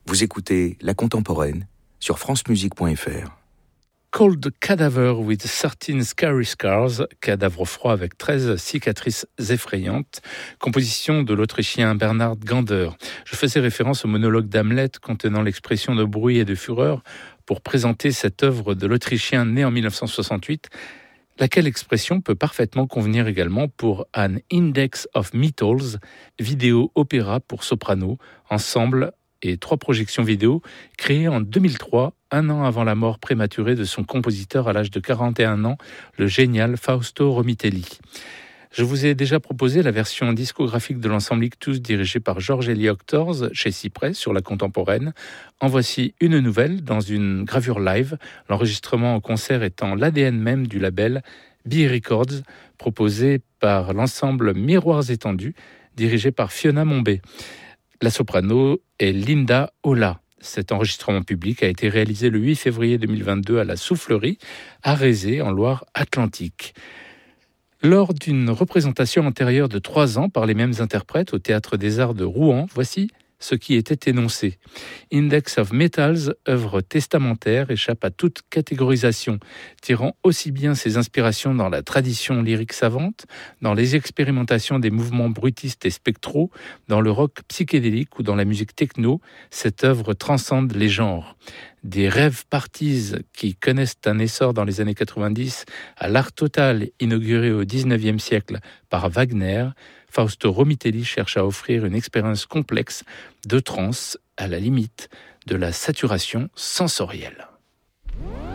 Vous écoutez La Contemporaine sur francemusique.fr. Cold Cadaver with 13 Scary Scars, cadavre froid avec 13 cicatrices effrayantes, composition de l'Autrichien Bernhard Gander. Je faisais référence au monologue d'Hamlet contenant l'expression de bruit et de fureur pour présenter cette œuvre de l'Autrichien né en 1968, laquelle expression peut parfaitement convenir également pour An Index of Metals, vidéo-opéra pour soprano, ensemble et 3 projections vidéo créées en 2003, un an avant la mort prématurée de son compositeur à l'âge de 41 ans, le génial Fausto Romitelli. Je vous ai déjà proposé la version discographique de l'ensemble Ictus dirigé par George Elioctors chez Cypress sur La Contemporaine. En voici une nouvelle dans une gravure live, l'enregistrement en concert étant l'ADN même du label Be Records, proposé par l'ensemble Miroirs étendus, dirigé par Fiona Mombé. La soprano est Linda Ola. Cet enregistrement public a été réalisé le 8 février 2022 à la Soufflerie, à Rézé, en Loire-Atlantique. Lors d'une représentation antérieure de 3 ans par les mêmes interprètes au Théâtre des Arts de Rouen, voici ce qui était énoncé. Index of Metals, œuvre testamentaire, échappe à toute catégorisation, tirant aussi bien ses inspirations dans la tradition lyrique savante, dans les expérimentations des mouvements bruitistes et spectraux, dans le rock psychédélique ou dans la musique techno. Cette œuvre transcende les genres. Des rave parties qui connaissent un essor dans les années 90 à l'art total inauguré au XIXe siècle par Wagner, Fausto Romitelli cherche à offrir une expérience complexe de trance à la limite de la saturation sensorielle.